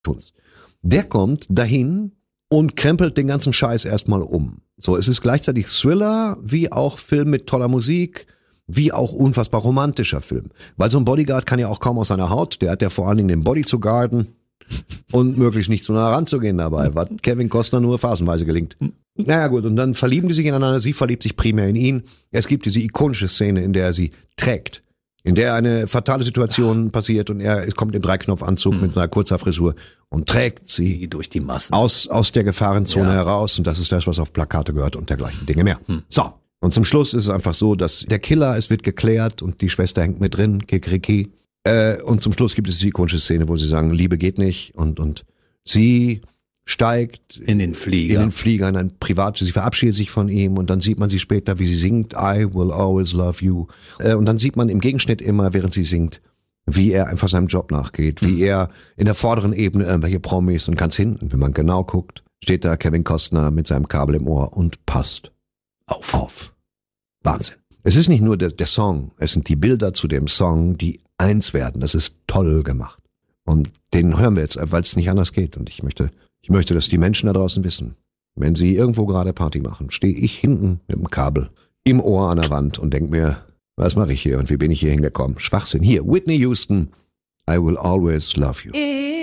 tun's. Der kommt dahin und krempelt den ganzen Scheiß erstmal um. So, es ist gleichzeitig Thriller, wie auch Film mit toller Musik, wie auch unfassbar romantischer Film. Weil so ein Bodyguard kann ja auch kaum aus seiner Haut, der hat ja vor allen Dingen den Body zu guarden und möglichst nicht zu nah ranzugehen dabei, was Kevin Costner nur phasenweise gelingt. Naja gut, und dann verlieben die sich ineinander, sie verliebt sich primär in ihn. Es gibt diese ikonische Szene, in der er sie trägt, in der eine fatale Situation passiert und er kommt im Dreiknopfanzug mit einer Kurzhaarfrisur und trägt sie durch die Massen aus der Gefahrenzone heraus und das ist das, was auf Plakate gehört und dergleichen Dinge mehr. So, und zum Schluss ist es einfach so, dass der Killer, es wird geklärt und die Schwester hängt mit drin, Kikriki. Und zum Schluss gibt es die ikonische Szene, wo sie sagen, Liebe geht nicht und sie steigt in den Flieger in ein Privatjet, sie verabschiedet sich von ihm und dann sieht man sie später, wie sie singt, I will always love you. Und dann sieht man im Gegenschnitt immer, während sie singt, wie er einfach seinem Job nachgeht, wie er in der vorderen Ebene irgendwelche Promis und ganz hinten, wenn man genau guckt, steht da Kevin Costner mit seinem Kabel im Ohr und passt auf. Wahnsinn. Es ist nicht nur der Song, es sind die Bilder zu dem Song, die eins werden. Das ist toll gemacht. Und den hören wir jetzt, weil es nicht anders geht. Und ich möchte, dass die Menschen da draußen wissen, wenn sie irgendwo gerade Party machen, stehe ich hinten mit dem Kabel im Ohr an der Wand und denke mir, was mache ich hier und wie bin ich hier hingekommen? Schwachsinn. Hier, Whitney Houston, I will always love you.